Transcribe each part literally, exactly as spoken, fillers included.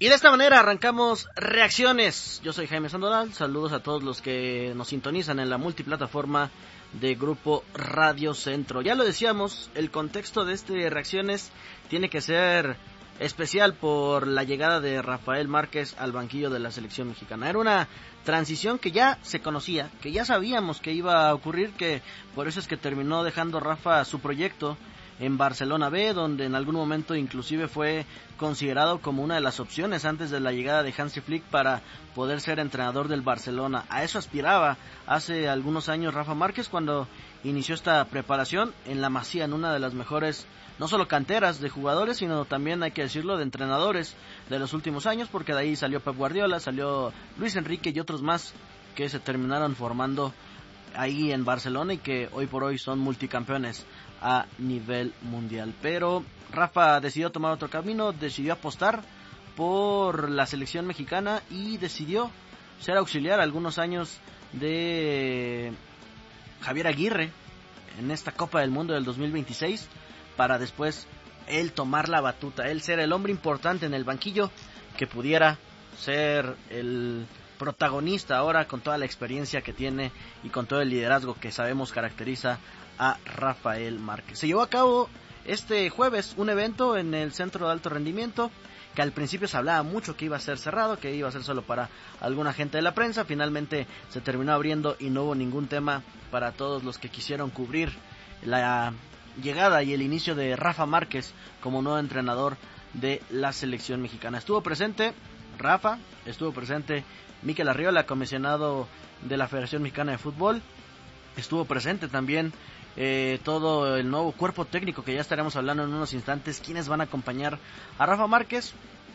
Y de esta manera arrancamos reacciones. Yo soy Jaime Sandoval, saludos a todos los que nos sintonizan en la multiplataforma de Grupo Radio Centro. Ya lo decíamos, el contexto de este reacciones tiene que ser especial por la llegada de Rafael Márquez al banquillo de la selección mexicana. Era una transición que ya se conocía, que ya sabíamos que iba a ocurrir, que por eso es que terminó dejando Rafa su proyecto en Barcelona B, donde en algún momento inclusive fue considerado como una de las opciones antes de la llegada de Hansi Flick para poder ser entrenador del Barcelona. A eso aspiraba hace algunos años Rafa Márquez cuando inició esta preparación en la Masía, en una de las mejores, no solo canteras de jugadores, sino también, hay que decirlo, de entrenadores de los últimos años, porque de ahí salió Pep Guardiola, salió Luis Enrique y otros más que se terminaron formando ahí en Barcelona y que hoy por hoy son multicampeones a nivel mundial. Pero Rafa decidió tomar otro camino, decidió apostar por la selección mexicana y decidió ser auxiliar algunos años de Javier Aguirre en esta Copa del Mundo del dos mil veintiséis, para después él tomar la batuta, él ser el hombre importante en el banquillo que pudiera ser el protagonista ahora con toda la experiencia que tiene y con todo el liderazgo que sabemos caracteriza a Rafael Márquez. Se llevó a cabo este jueves un evento en el Centro de Alto Rendimiento que al principio se hablaba mucho que iba a ser cerrado, que iba a ser solo para alguna gente de la prensa. Finalmente se terminó abriendo y no hubo ningún tema para todos los que quisieron cubrir la llegada y el inicio de Rafa Márquez como nuevo entrenador de la selección mexicana. Estuvo presente Rafa, estuvo presente Mikel Arriola, comisionado de la Federación Mexicana de Fútbol, estuvo presente también eh, todo el nuevo cuerpo técnico, que ya estaremos hablando en unos instantes, quienes van a acompañar a Rafa Márquez,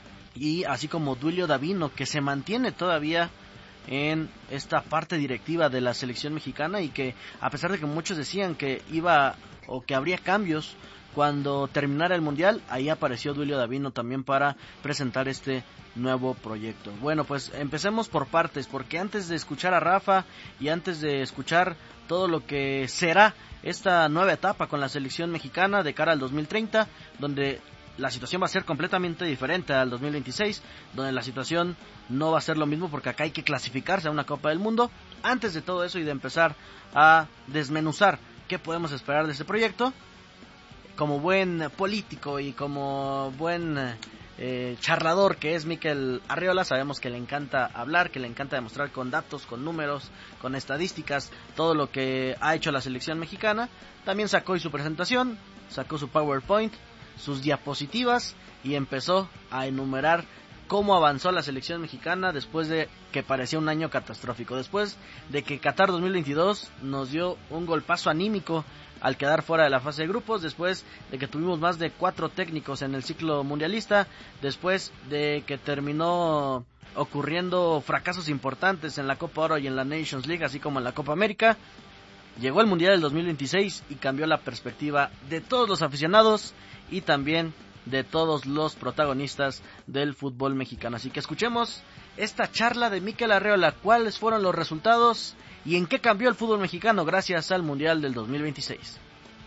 y así como Duilio Davino, que se mantiene todavía en esta parte directiva de la selección mexicana, y que a pesar de que muchos decían que iba o que habría cambios cuando terminara el Mundial, ahí apareció Duilio Davino también para presentar este nuevo proyecto. Bueno, pues empecemos por partes, porque antes de escuchar a Rafa y antes de escuchar todo lo que será esta nueva etapa con la selección mexicana de cara al dos mil treinta, donde la situación va a ser completamente diferente al dos mil veintiséis, donde la situación no va a ser lo mismo porque acá hay que clasificarse a una Copa del Mundo. Antes de todo eso y de empezar a desmenuzar qué podemos esperar de este proyecto, como buen político y como buen eh, charlador que es Mikel Arriola, sabemos que le encanta hablar, que le encanta demostrar con datos, con números, con estadísticas, todo lo que ha hecho la selección mexicana. También sacó hoy su presentación, sacó su PowerPoint, sus diapositivas y empezó a enumerar cómo avanzó la selección mexicana después de que parecía un año catastrófico, después de que Qatar dos mil veintidós nos dio un golpazo anímico al quedar fuera de la fase de grupos, después de que tuvimos más de cuatro técnicos en el ciclo mundialista, después de que terminó ocurriendo fracasos importantes en la Copa Oro y en la Nations League, así como en la Copa América. Llegó el Mundial del dos mil veintiséis y cambió la perspectiva de todos los aficionados y también de todos los protagonistas del fútbol mexicano. Así que escuchemos esta charla de Mikel Arriola, cuáles fueron los resultados y en qué cambió el fútbol mexicano gracias al Mundial del dos mil veintiséis.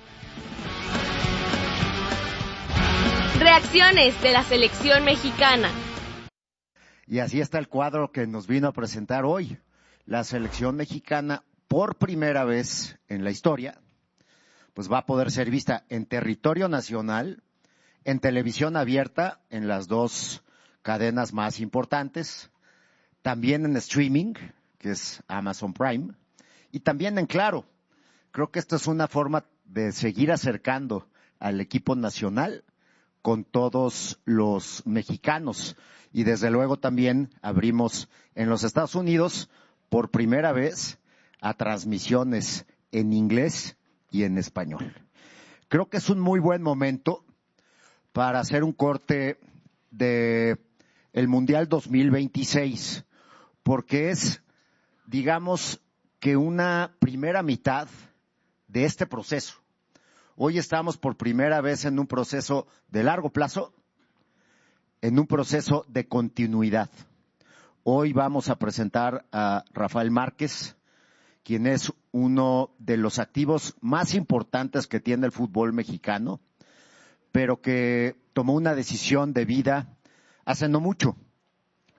Reacciones de la selección mexicana. Y así está el cuadro que nos vino a presentar hoy. La selección mexicana, por primera vez en la historia, pues va a poder ser vista en territorio nacional, en televisión abierta, en las dos cadenas más importantes, también en streaming, que es Amazon Prime, y también en Claro. Creo que esto es una forma de seguir acercando al equipo nacional con todos los mexicanos. Y desde luego también abrimos en los Estados Unidos por primera vez a transmisiones en inglés y en español. Creo que es un muy buen momento para hacer un corte de el Mundial dos mil veintiséis, porque es, digamos, que una primera mitad de este proceso. Hoy estamos por primera vez en un proceso de largo plazo, en un proceso de continuidad. Hoy vamos a presentar a Rafael Márquez, quien es uno de los activos más importantes que tiene el fútbol mexicano, pero que tomó una decisión de vida hace no mucho.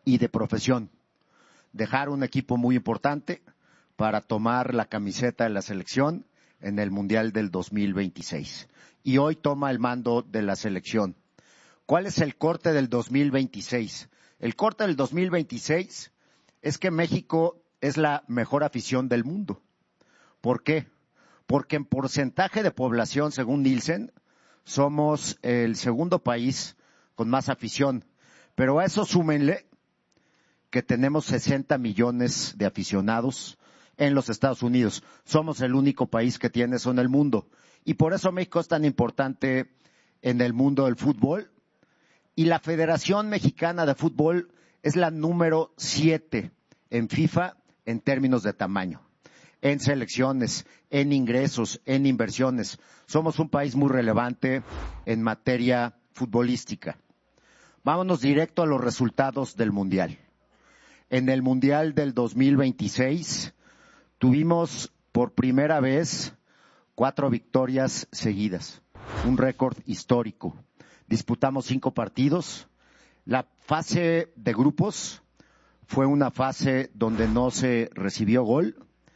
y de profesión. Dejar un equipo muy importante para tomar la camiseta de la selección en el Mundial del dos mil veintiséis. Y hoy toma el mando de la selección. ¿Cuál es el corte del dos mil veintiséis? El corte del dos mil veintiséis es que México es la mejor afición del mundo. ¿Por qué? Porque en porcentaje de población, según Nielsen, somos el segundo país con más afición. Pero a eso súmenle que tenemos sesenta millones de aficionados en los Estados Unidos. Somos el único país que tiene eso en el mundo. Y por eso México es tan importante en el mundo del fútbol. Y la Federación Mexicana de Fútbol es la número siete en FIFA en términos de tamaño, en selecciones, en ingresos, en inversiones. Somos un país muy relevante en materia futbolística. Vámonos directo a los resultados del Mundial. En el Mundial del dos mil veintiséis tuvimos por primera vez cuatro victorias seguidas, un récord histórico. Disputamos cinco partidos. La fase de grupos fue una fase donde no se recibió gol.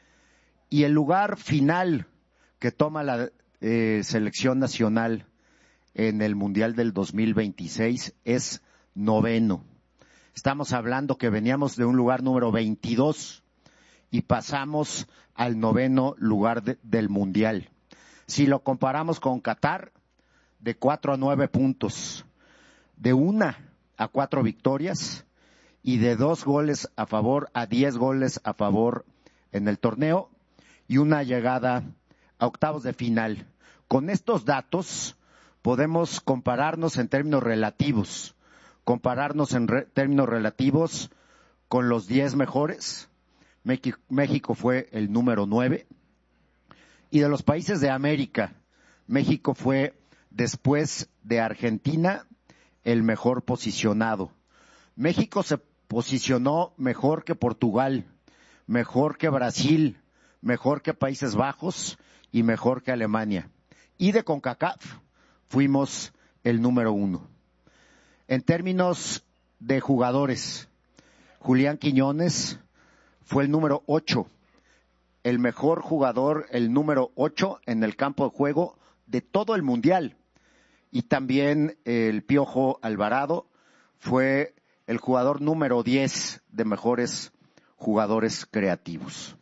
Y el lugar final que toma la eh, selección nacional en el Mundial del dos mil veintiséis es noveno. Estamos hablando que veníamos de un lugar número veintidós y pasamos al noveno lugar de, del Mundial. Si lo comparamos con Qatar, de cuatro a nueve puntos, de una a cuatro victorias y de dos goles a favor a diez goles a favor en el torneo y una llegada a octavos de final. Con estos datos podemos compararnos en términos relativos, compararnos en re- términos relativos con los diez mejores. México, México fue el número nueve. Y de los países de América, México fue, después de Argentina, el mejor posicionado. México se posicionó mejor que Portugal, mejor que Brasil, mejor que Países Bajos y mejor que Alemania. Y de CONCACAF fuimos el número uno. En términos de jugadores, Julián Quiñones fue el número ocho, el mejor jugador, el número ocho en el campo de juego de todo el Mundial. Y también el Piojo Alvarado fue el jugador número diez de mejores jugadores creativos.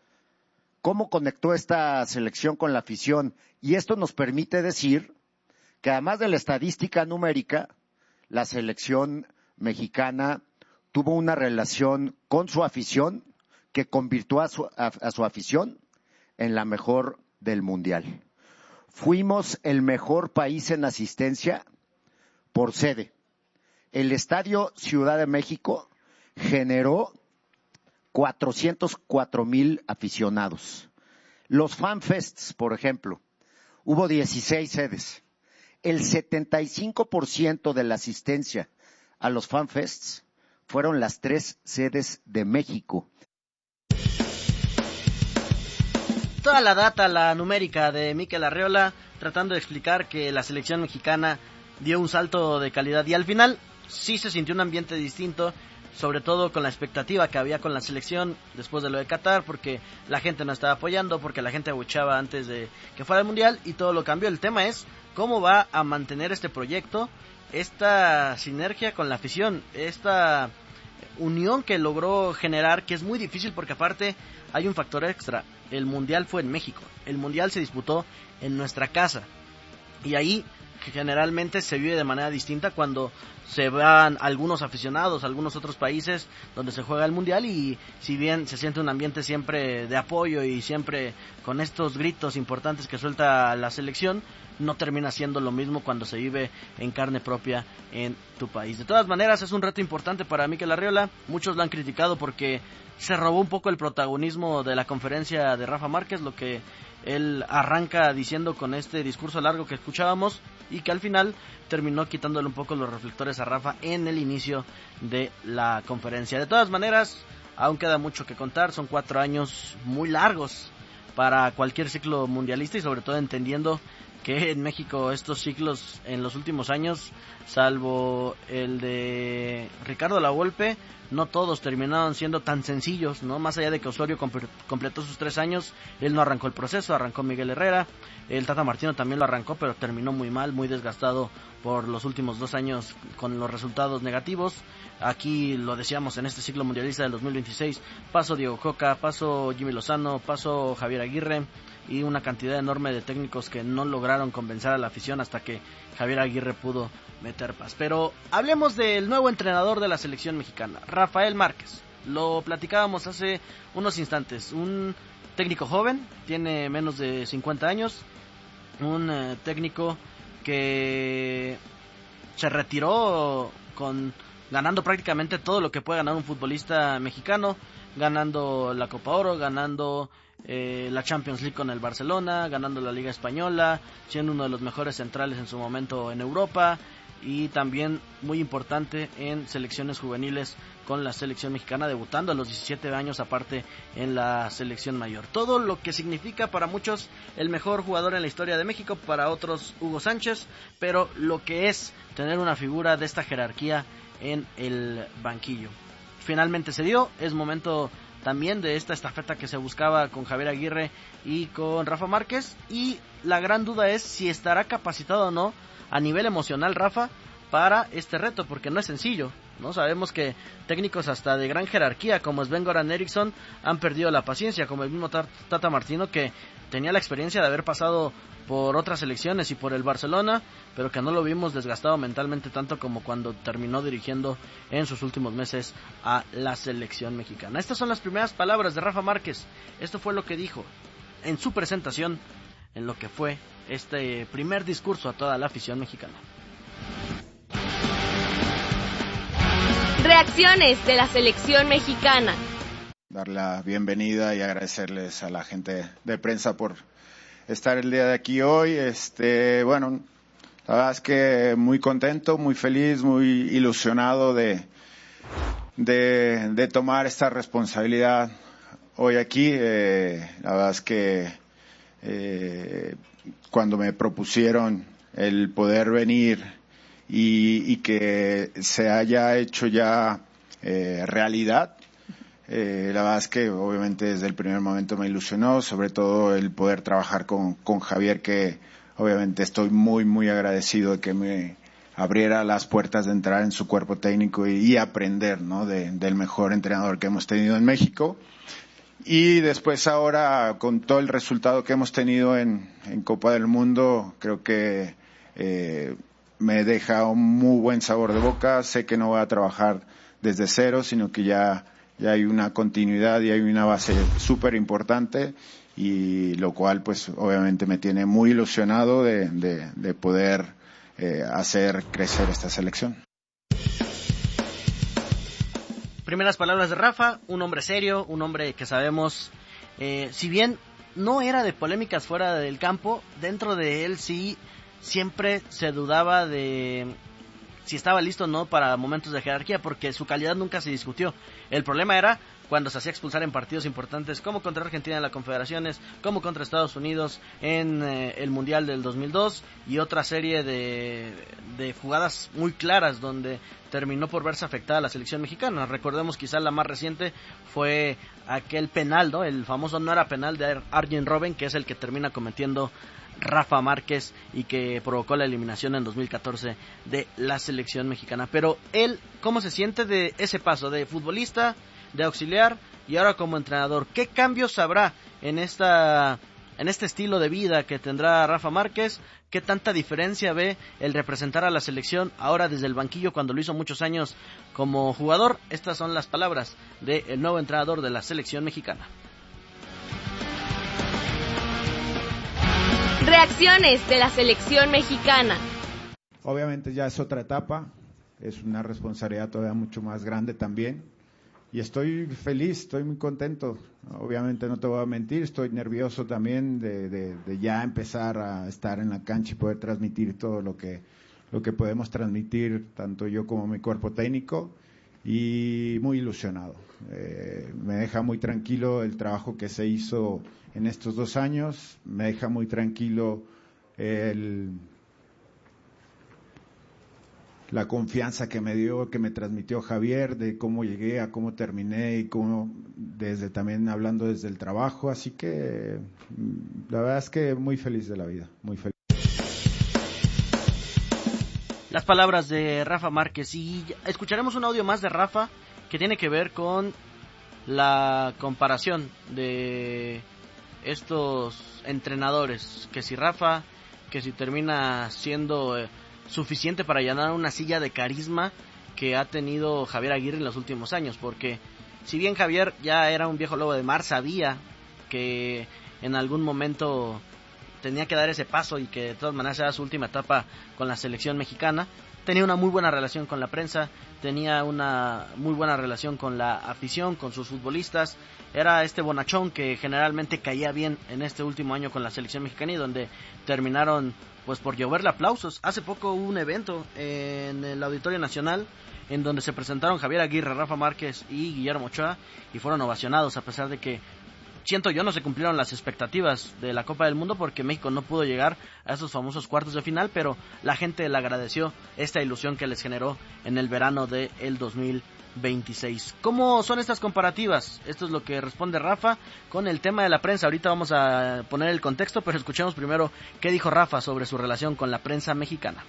¿Cómo conectó esta selección con la afición? Y esto nos permite decir que además de la estadística numérica, la selección mexicana tuvo una relación con su afición que convirtió a su, a, a su afición en la mejor del Mundial. Fuimos el mejor país en asistencia por sede. El Estadio Ciudad de México generó cuatrocientos cuatro mil aficionados. Los FanFests, por ejemplo, hubo dieciséis sedes. El setenta y cinco por ciento de la asistencia a los FanFests fueron las tres sedes de México. Toda la data, la numérica de Mikel Arriola, tratando de explicar que la selección mexicana dio un salto de calidad y al final sí se sintió un ambiente distinto, sobre todo con la expectativa que había con la selección después de lo de Qatar, porque la gente no estaba apoyando, porque la gente abucheaba antes de que fuera el Mundial y todo lo cambió. El tema es cómo va a mantener este proyecto, esta sinergia con la afición, esta unión que logró generar, que es muy difícil porque aparte hay un factor extra. El Mundial fue en México, el Mundial se disputó en nuestra casa y ahí generalmente se vive de manera distinta cuando se van algunos aficionados a algunos otros países donde se juega el Mundial, y si bien se siente un ambiente siempre de apoyo y siempre con estos gritos importantes que suelta la selección, no termina siendo lo mismo cuando se vive en carne propia en tu país. De todas maneras, es un reto importante para Mikel Arriola. Muchos lo han criticado porque se robó un poco el protagonismo de la conferencia de Rafa Márquez, lo que él arranca diciendo con este discurso largo que escuchábamos y que al final terminó quitándole un poco los reflectores a Rafa en el inicio de la conferencia. De todas maneras, aún queda mucho que contar, son cuatro años muy largos para cualquier ciclo mundialista y sobre todo entendiendo que en México estos ciclos en los últimos años, salvo el de Ricardo Lavolpe, no todos terminaron siendo tan sencillos, ¿no? Más allá de que Osorio comp- completó sus tres años, él no arrancó el proceso, arrancó Miguel Herrera, el Tata Martino también lo arrancó, pero terminó muy mal, muy desgastado por los últimos dos años con los resultados negativos. Aquí lo decíamos en este ciclo mundialista del dos mil veintiséis, pasó Diego Coca, pasó Jimmy Lozano, pasó Javier Aguirre y una cantidad enorme de técnicos que no lograron convencer a la afición hasta que Javier Aguirre pudo meter paz. Pero hablemos del nuevo entrenador de la selección mexicana, Rafael Márquez. Lo platicábamos hace unos instantes, un técnico joven, tiene menos de cincuenta años, un eh, técnico que se retiró con ganando prácticamente todo lo que puede ganar un futbolista mexicano, ganando la Copa Oro, ganando eh, la Champions League con el Barcelona, ganando la Liga Española, siendo uno de los mejores centrales en su momento en Europa y también muy importante en selecciones juveniles con la selección mexicana, debutando a los diecisiete años aparte en la selección mayor. Todo lo que significa para muchos el mejor jugador en la historia de México, para otros Hugo Sánchez, pero lo que es tener una figura de esta jerarquía en el banquillo. Finalmente se dio, es momento también de esta estafeta que se buscaba con Javier Aguirre y con Rafa Márquez, y la gran duda es si estará capacitado o no a nivel emocional Rafa para este reto, porque no es sencillo, ¿no? Sabemos que técnicos hasta de gran jerarquía como Sven-Goran Eriksson han perdido la paciencia, como el mismo Tata Martino, que tenía la experiencia de haber pasado por otras selecciones y por el Barcelona, pero que no lo vimos desgastado mentalmente tanto como cuando terminó dirigiendo en sus últimos meses a la selección mexicana. Estas son las primeras palabras de Rafa Márquez. Esto fue lo que dijo en su presentación en lo que fue este primer discurso a toda la afición mexicana. Reacciones de la selección mexicana. Dar la bienvenida y agradecerles a la gente de prensa por estar el día de aquí hoy. Este, bueno, la verdad es que muy contento, muy feliz, muy ilusionado de, de, de tomar esta responsabilidad hoy aquí. Eh, la verdad es que eh, cuando me propusieron el poder venir y, y que se haya hecho ya eh, realidad, Eh, la verdad es que obviamente desde el primer momento me ilusionó, sobre todo el poder trabajar con, con Javier, que obviamente estoy muy muy agradecido de que me abriera las puertas de entrar en su cuerpo técnico y, y aprender, ¿no? de, del mejor entrenador que hemos tenido en México. Y después ahora con todo el resultado que hemos tenido en, en Copa del Mundo, creo que eh, me deja un muy buen sabor de boca. Sé que no voy a trabajar desde cero, sino que ya ya hay una continuidad y hay una base súper importante, y lo cual pues obviamente me tiene muy ilusionado de, de, de poder eh, hacer crecer esta selección. Primeras palabras de Rafa, un hombre serio, un hombre que sabemos, eh, si bien no era de polémicas fuera del campo, dentro de él sí siempre se dudaba de si estaba listo o no para momentos de jerarquía, porque su calidad nunca se discutió. El problema era cuando se hacía expulsar en partidos importantes, como contra Argentina en las Confederaciones, como contra Estados Unidos en eh, el Mundial del dos mil dos, y otra serie de, de jugadas muy claras donde terminó por verse afectada la selección mexicana. Recordemos, quizá la más reciente fue aquel penal, ¿no? El famoso no era penal de Arjen Robben, que es el que termina cometiendo Rafa Márquez y que provocó la eliminación en dos mil catorce de la selección mexicana. Pero él, ¿cómo se siente de ese paso de futbolista, de auxiliar y ahora como entrenador? ¿Qué cambios habrá en esta en este estilo de vida que tendrá Rafa Márquez? ¿Qué tanta diferencia ve el representar a la selección ahora desde el banquillo cuando lo hizo muchos años como jugador? Estas son las palabras del nuevo entrenador de la selección mexicana. Reacciones de la selección mexicana. Obviamente ya es otra etapa, es una responsabilidad todavía mucho más grande también, y estoy feliz, estoy muy contento. Obviamente no te voy a mentir, estoy nervioso también de, de, de ya empezar a estar en la cancha y poder transmitir todo lo que, lo que podemos transmitir, tanto yo como mi cuerpo técnico, y muy ilusionado. Eh, me deja muy tranquilo el trabajo que se hizo en estos dos años, me deja muy tranquilo el, la confianza que me dio, que me transmitió Javier, de cómo llegué a cómo terminé y cómo, desde también hablando desde el trabajo, así que la verdad es que muy feliz de la vida, muy feliz. Las palabras de Rafa Márquez, y escucharemos un audio más de Rafa que tiene que ver con la comparación de estos entrenadores, que si Rafa, que si termina siendo eh, suficiente para llenar una silla de carisma que ha tenido Javier Aguirre en los últimos años, porque si bien Javier ya era un viejo lobo de mar, sabía que en algún momento tenía que dar ese paso y que de todas maneras era su última etapa con la selección mexicana. Tenía una muy buena relación con la prensa, tenía una muy buena relación con la afición, con sus futbolistas. Era este bonachón que generalmente caía bien en este último año con la selección mexicana y donde terminaron pues por lloverle aplausos. Hace poco hubo un evento en el Auditorio Nacional en donde se presentaron Javier Aguirre, Rafa Márquez y Guillermo Ochoa y fueron ovacionados, a pesar de que, siento yo, no se cumplieron las expectativas de la Copa del Mundo porque México no pudo llegar a esos famosos cuartos de final, pero la gente le agradeció esta ilusión que les generó en el verano del dos mil veintiséis. ¿Cómo son estas comparativas? Esto es lo que responde Rafa con el tema de la prensa. Ahorita vamos a poner el contexto, pero escuchemos primero qué dijo Rafa sobre su relación con la prensa mexicana.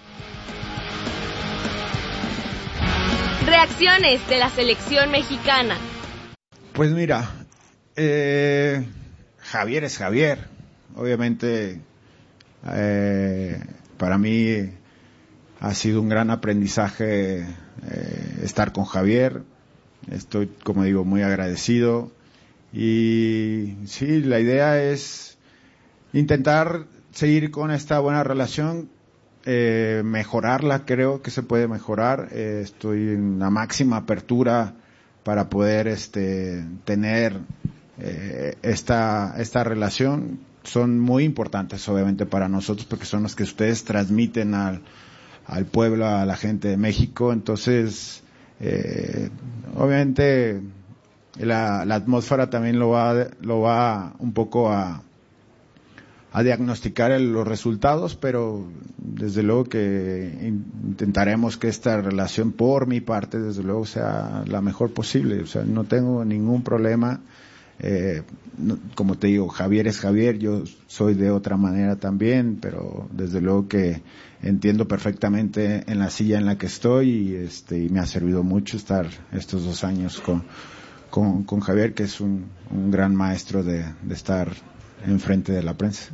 Reacciones de la selección mexicana. Pues mira, eh, Javier es Javier. Obviamente, eh, para mí ha sido un gran aprendizaje eh, estar con Javier. Estoy, como digo, muy agradecido. Y sí, la idea es intentar seguir con esta buena relación. Eh, mejorarla, creo que se puede mejorar. Eh, estoy en la máxima apertura para poder este, tener eh, esta, esta relación. Son muy importantes, obviamente, para nosotros, porque son los que ustedes transmiten al, al pueblo, a la gente de México. Entonces, eh, obviamente, la, la atmósfera también lo va, lo va un poco a a diagnosticar el, los resultados, pero desde luego que intentaremos que esta relación, por mi parte, desde luego sea la mejor posible. O sea, no tengo ningún problema. Eh, no, como te digo, Javier es Javier, yo soy de otra manera también, pero desde luego que entiendo perfectamente en la silla en la que estoy y, este, y me ha servido mucho estar estos dos años con, con, con Javier, que es un, un gran maestro de, de estar enfrente de la prensa.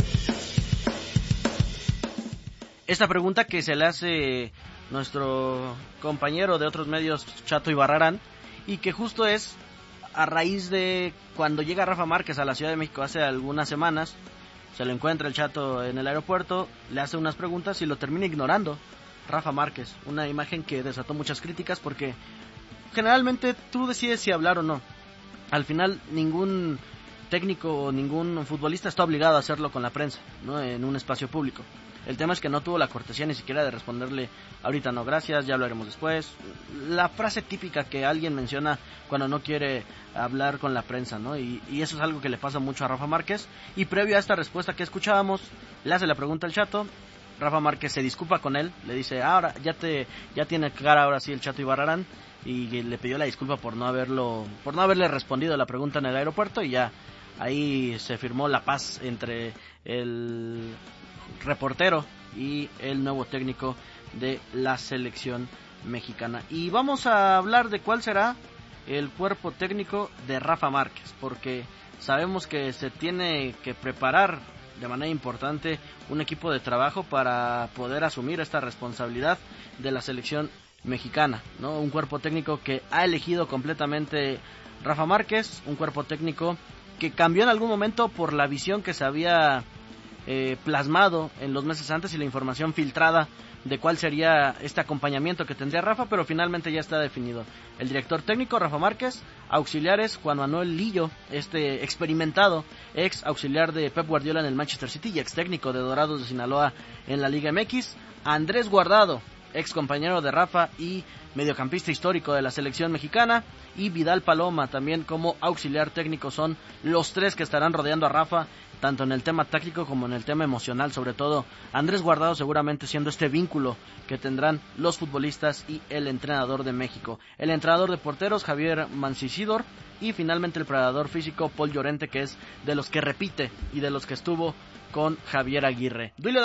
Esta pregunta que se le hace nuestro compañero de otros medios, Chato Ibarrarán, y que justo es a raíz de cuando llega Rafa Márquez a la Ciudad de México hace algunas semanas, se lo encuentra el Chato en el aeropuerto, le hace unas preguntas y lo termina ignorando Rafa Márquez. Una imagen que desató muchas críticas porque generalmente tú decides si hablar o no. Al final ningún técnico o ningún futbolista está obligado a hacerlo con la prensa, ¿no? En un espacio público. El tema es que no tuvo la cortesía ni siquiera de responderle ahorita no, gracias, ya hablaremos después. La frase típica que alguien menciona cuando no quiere hablar con la prensa, ¿no? Y, y eso es algo que le pasa mucho a Rafa Márquez. Y previo a esta respuesta que escuchábamos, le hace la pregunta al Chato. Rafa Márquez se disculpa con él, le dice, ahora ya te ya tiene cara ahora sí el Chato Ibarrarán, y le pidió la disculpa por no haberlo por no haberle respondido la pregunta en el aeropuerto, y ya ahí se firmó la paz entre el reportero y el nuevo técnico de la selección mexicana. Y vamos a hablar de cuál será el cuerpo técnico de Rafa Márquez, porque sabemos que se tiene que preparar de manera importante un equipo de trabajo para poder asumir esta responsabilidad de la selección mexicana, ¿no? Un cuerpo técnico que ha elegido completamente Rafa Márquez, un cuerpo técnico que cambió en algún momento por la visión que se había eh, plasmado en los meses antes y la información filtrada de cuál sería este acompañamiento que tendría Rafa, pero finalmente ya está definido. El director técnico, Rafa Márquez, auxiliares, Juan Manuel Lillo, este experimentado ex auxiliar de Pep Guardiola en el Manchester City y ex técnico de Dorados de Sinaloa en la Liga M X, Andrés Guardado, ex compañero de Rafa y mediocampista histórico de la selección mexicana, y Vidal Paloma también como auxiliar técnico. Son los tres que estarán rodeando a Rafa, tanto en el tema táctico como en el tema emocional, sobre todo Andrés Guardado seguramente siendo este vínculo que tendrán los futbolistas y el entrenador de México. El entrenador de porteros, Javier Mancisidor, y finalmente el preparador físico, Paul Llorente, que es de los que repite y de los que estuvo con Javier Aguirre. Duilio